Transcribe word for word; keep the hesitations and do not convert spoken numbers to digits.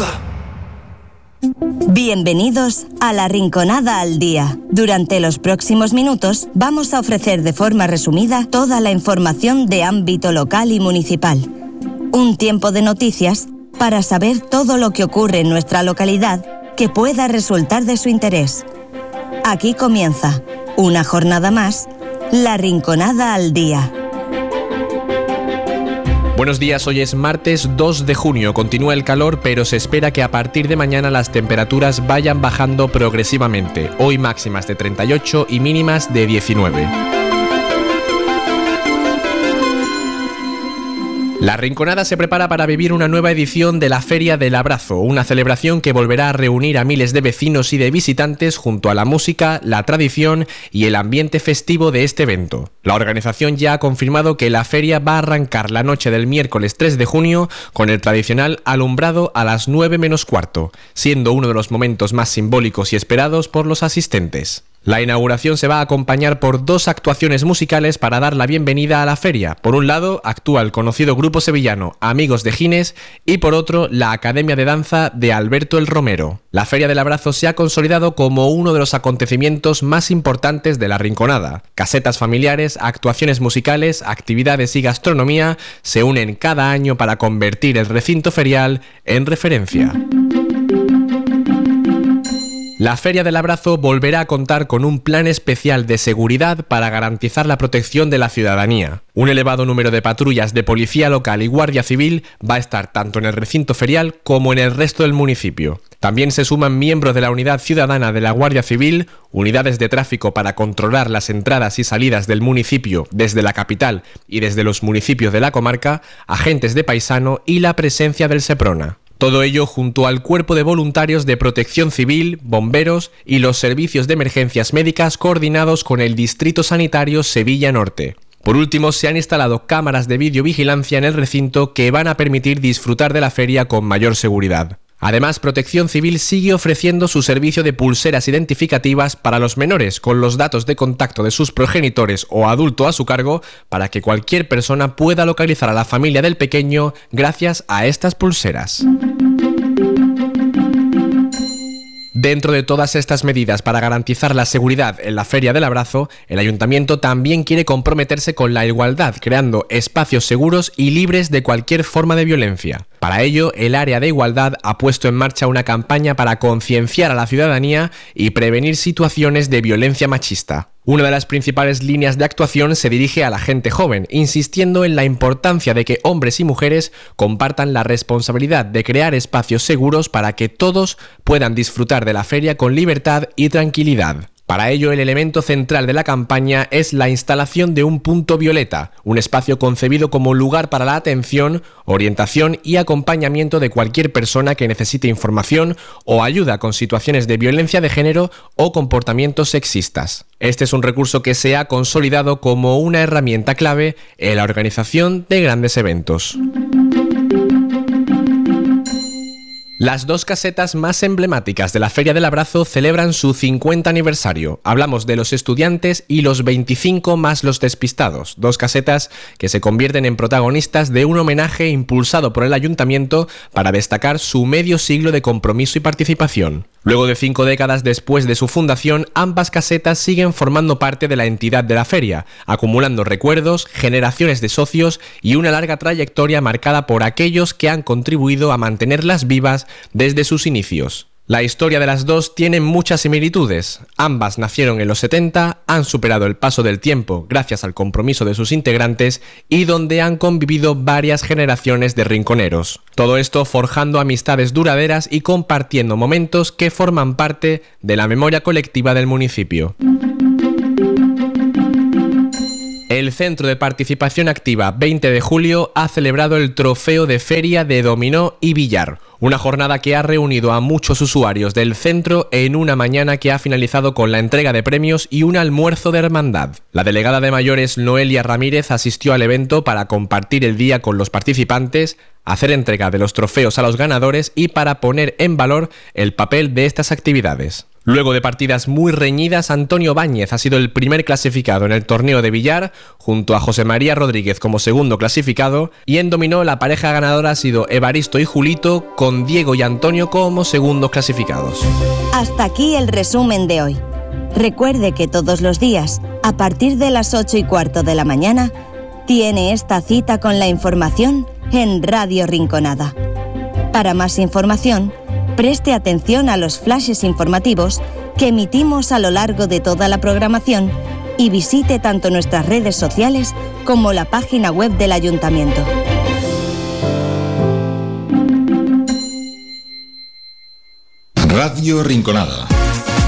Bienvenidos a La Rinconada al Día. Durante los próximos minutos vamos a ofrecer de forma resumida toda la información de ámbito local y municipal. Un tiempo de noticias para saber todo lo que ocurre en nuestra localidad que pueda resultar de su interés. Aquí comienza, una jornada más, La Rinconada al Día. Buenos días, hoy es martes dos de junio, continúa el calor, pero se espera que a partir de mañana las temperaturas vayan bajando progresivamente, hoy máximas de treinta y ocho y mínimas de diecinueve. La Rinconada se prepara para vivir una nueva edición de la Feria del Abrazo, una celebración que volverá a reunir a miles de vecinos y de visitantes junto a la música, la tradición y el ambiente festivo de este evento. La organización ya ha confirmado que la feria va a arrancar la noche del miércoles tres de junio con el tradicional alumbrado a las nueve menos cuarto, siendo uno de los momentos más simbólicos y esperados por los asistentes. La inauguración se va a acompañar por dos actuaciones musicales para dar la bienvenida a la feria. Por un lado, actúa el conocido grupo sevillano Amigos de Gines y por otro, la Academia de Danza de Alberto el Romero. La Feria del Abrazo se ha consolidado como uno de los acontecimientos más importantes de la Rinconada. Casetas familiares, actuaciones musicales, actividades y gastronomía se unen cada año para convertir el recinto ferial en referencia. La Feria del Abrazo volverá a contar con un plan especial de seguridad para garantizar la protección de la ciudadanía. Un elevado número de patrullas de policía local y guardia civil va a estar tanto en el recinto ferial como en el resto del municipio. También se suman miembros de la Unidad Ciudadana de la Guardia Civil, unidades de tráfico para controlar las entradas y salidas del municipio desde la capital y desde los municipios de la comarca, agentes de paisano y la presencia del Seprona. Todo ello junto al Cuerpo de Voluntarios de Protección Civil, bomberos y los servicios de emergencias médicas coordinados con el Distrito Sanitario Sevilla Norte. Por último, se han instalado cámaras de videovigilancia en el recinto que van a permitir disfrutar de la feria con mayor seguridad. Además, Protección Civil sigue ofreciendo su servicio de pulseras identificativas para los menores con los datos de contacto de sus progenitores o adulto a su cargo para que cualquier persona pueda localizar a la familia del pequeño gracias a estas pulseras. Dentro de todas estas medidas para garantizar la seguridad en la Feria del Abrazo, el Ayuntamiento también quiere comprometerse con la igualdad, creando espacios seguros y libres de cualquier forma de violencia. Para ello, el área de igualdad ha puesto en marcha una campaña para concienciar a la ciudadanía y prevenir situaciones de violencia machista. Una de las principales líneas de actuación se dirige a la gente joven, insistiendo en la importancia de que hombres y mujeres compartan la responsabilidad de crear espacios seguros para que todos puedan disfrutar de la feria con libertad y tranquilidad. Para ello, el elemento central de la campaña es la instalación de un punto violeta, un espacio concebido como lugar para la atención, orientación y acompañamiento de cualquier persona que necesite información o ayuda con situaciones de violencia de género o comportamientos sexistas. Este es un recurso que se ha consolidado como una herramienta clave en la organización de grandes eventos. Las dos casetas más emblemáticas de la Feria del Abrazo celebran su cincuenta aniversario. Hablamos de los estudiantes y los veinticinco más los despistados, dos casetas que se convierten en protagonistas de un homenaje impulsado por el Ayuntamiento para destacar su medio siglo de compromiso y participación. Luego de cinco décadas después de su fundación, ambas casetas siguen formando parte de la entidad de la feria, acumulando recuerdos, generaciones de socios y una larga trayectoria marcada por aquellos que han contribuido a mantenerlas vivas desde sus inicios. La historia de las dos tiene muchas similitudes. Ambas nacieron en los setenta, han superado el paso del tiempo gracias al compromiso de sus integrantes y donde han convivido varias generaciones de rinconeros. Todo esto forjando amistades duraderas y compartiendo momentos que forman parte de la memoria colectiva del municipio. El Centro de Participación Activa veinte de julio ha celebrado el Trofeo de Feria de Dominó y Billar, una jornada que ha reunido a muchos usuarios del centro en una mañana que ha finalizado con la entrega de premios y un almuerzo de hermandad. La delegada de mayores Noelia Ramírez asistió al evento para compartir el día con los participantes, hacer entrega de los trofeos a los ganadores y para poner en valor el papel de estas actividades. Luego de partidas muy reñidas, Antonio Báñez ha sido el primer clasificado en el torneo de billar, junto a José María Rodríguez como segundo clasificado, y en dominó la pareja ganadora ha sido Evaristo y Julito, con Diego y Antonio como segundos clasificados. Hasta aquí el resumen de hoy. Recuerde que todos los días, a partir de las ocho y cuarto de la mañana, tiene esta cita con la información en Radio Rinconada. Para más información, preste atención a los flashes informativos que emitimos a lo largo de toda la programación y visite tanto nuestras redes sociales como la página web del Ayuntamiento. Radio Rinconada.